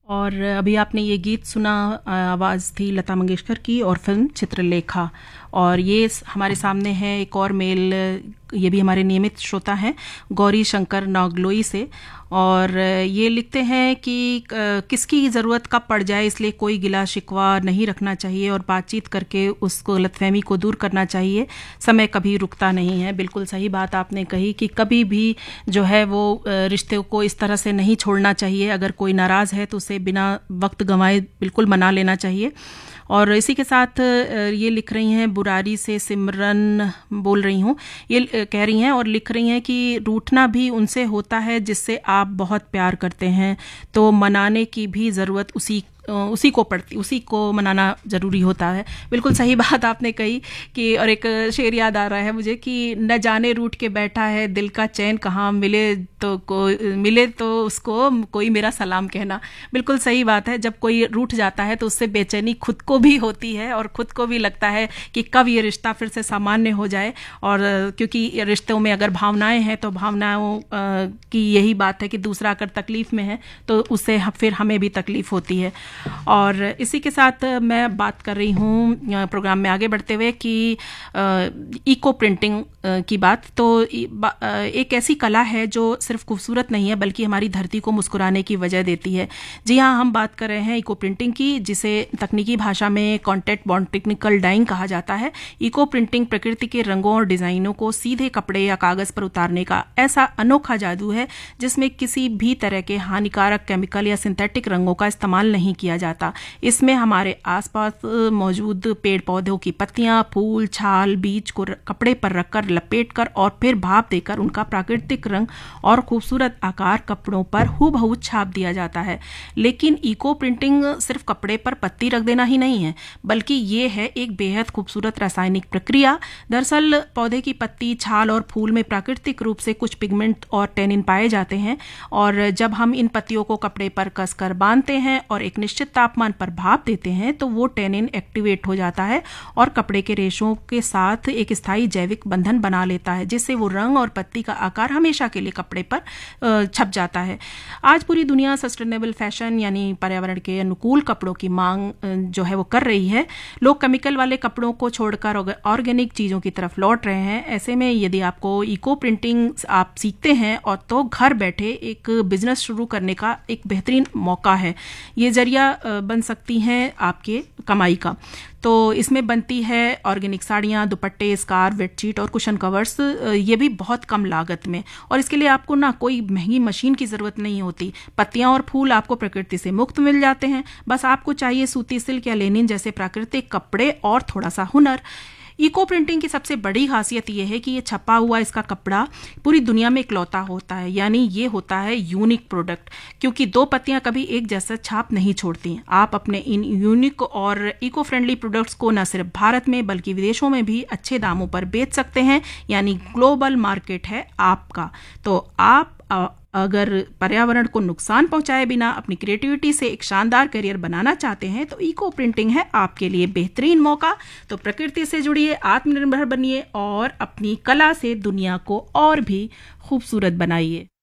और अभी आपने ये गीत सुना, आवाज़ थी लता मंगेशकर की और फिल्म चित्रलेखा। और ये हमारे सामने है एक और मेल, ये भी हमारे नियमित श्रोता हैं, गौरी शंकर नागलोई से। और ये लिखते हैं कि किसकी ज़रूरत कब पड़ जाए, इसलिए कोई गिला शिकवा नहीं रखना चाहिए और बातचीत करके उसको गलतफहमी को दूर करना चाहिए। समय कभी रुकता नहीं है। बिल्कुल सही बात आपने कही कि कभी भी जो है वो रिश्ते को इस तरह से नहीं छोड़ना चाहिए। अगर कोई नाराज़ है तो उसे बिना वक्त गंवाए बिल्कुल मना लेना चाहिए। और इसी के साथ ये लिख रही हैं, बुरारी से सिमरन बोल रही हूँ, ये कह रही हैं और लिख रही हैं कि रूठना भी उनसे होता है जिससे आप बहुत प्यार करते हैं, तो मनाने की भी ज़रूरत उसी को मनाना ज़रूरी होता है। बिल्कुल सही बात आपने कही कि, और एक शेर याद आ रहा है मुझे कि न जाने रूठ के बैठा है दिल का चैन कहाँ, मिले तो उसको कोई मेरा सलाम कहना। बिल्कुल सही बात है। जब कोई रूठ जाता है तो उससे बेचैनी खुद को भी होती है और खुद को भी लगता है कि कब ये रिश्ता फिर से सामान्य हो जाए। और क्योंकि रिश्तों में अगर भावनाएं हैं तो भावनाओं की यही बात है कि दूसरा अगर तकलीफ़ में है तो उससे फिर हमें भी तकलीफ़ होती है। और इसी के साथ मैं बात कर रही हूँ प्रोग्राम में आगे बढ़ते हुए कि इको प्रिंटिंग की बात। तो एक ऐसी कला है जो सिर्फ खूबसूरत नहीं है बल्कि हमारी धरती को मुस्कुराने की वजह देती है। जी हाँ, हम बात कर रहे हैं इको प्रिंटिंग की, जिसे तकनीकी भाषा में कॉन्टेक्ट बॉन्ड टेक्निकल डाइंग कहा जाता है। इको प्रिंटिंग प्रकृति के रंगों और डिज़ाइनों को सीधे कपड़े या कागज़ पर उतारने का ऐसा अनोखा जादू है जिसमें किसी भी तरह के हानिकारक केमिकल या सिंथेटिक रंगों का इस्तेमाल नहीं किया जाता। इसमें हमारे आसपास मौजूद पेड़ पौधों की पत्तियां, फूल, छाल, बीज को कपड़े पर रखकर लपेटकर और फिर भाप देकर उनका प्राकृतिक रंग और खूबसूरत आकार कपड़ों पर हूबहू छाप दिया जाता है। लेकिन इको प्रिंटिंग सिर्फ कपड़े पर पत्ती रख देना ही नहीं है, बल्कि ये है एक बेहद खूबसूरत रासायनिक प्रक्रिया। दरअसल पौधे की पत्ती, छाल और फूल में प्राकृतिक रूप से कुछ पिगमेंट और टैनिन पाए जाते हैं, और जब हम इन पत्तियों को कपड़े पर कसकर बांधते हैं और एक निश्चित तापमान पर भाप देते हैं तो वो टैनिन एक्टिवेट हो जाता है और कपड़े के रेशों के साथ एक स्थायी जैविक बंधन बना लेता है, जिससे वो रंग और पत्ती का आकार हमेशा के लिए कपड़े पर छप जाता है। आज पूरी दुनिया सस्टेनेबल फैशन यानी पर्यावरण के अनुकूल कपड़ों की मांग जो है वो कर रही है। लोग केमिकल वाले कपड़ों को छोड़कर ऑर्गेनिक चीज़ों की तरफ लौट रहे हैं। ऐसे में यदि आपको इको प्रिंटिंग आप सीखते हैं और तो घर बैठे एक बिजनेस शुरू करने का एक बेहतरीन मौका है। ये जरिया बन सकती हैं आपके कमाई का। तो इसमें बनती है ऑर्गेनिक साड़ियाँ, दुपट्टे, स्कार्फ, बेडशीट और कुशन कवर्स, ये भी बहुत कम लागत में। और इसके लिए आपको ना कोई महंगी मशीन की ज़रूरत नहीं होती। पत्तियाँ और फूल आपको प्रकृति से मुफ्त मिल जाते हैं। बस आपको चाहिए सूती, सिल्क या लेनिन जैसे प्राकृतिक कपड़े और थोड़ा सा हुनर। इको प्रिंटिंग की सबसे बड़ी खासियत यह है कि ये छपा हुआ इसका कपड़ा पूरी दुनिया में इकलौता होता है, यानी ये होता है यूनिक प्रोडक्ट, क्योंकि दो पत्तियां कभी एक जैसा छाप नहीं छोड़ती। आप अपने इन यूनिक और इको फ्रेंडली प्रोडक्ट्स को न सिर्फ भारत में बल्कि विदेशों में भी अच्छे दामों पर बेच सकते हैं, यानी ग्लोबल मार्केट है आपका। तो आप अगर पर्यावरण को नुकसान पहुंचाए बिना अपनी क्रिएटिविटी से एक शानदार करियर बनाना चाहते हैं तो इको प्रिंटिंग है आपके लिए बेहतरीन मौका। तो प्रकृति से जुड़िए, आत्मनिर्भर बनिए और अपनी कला से दुनिया को और भी खूबसूरत बनाइए।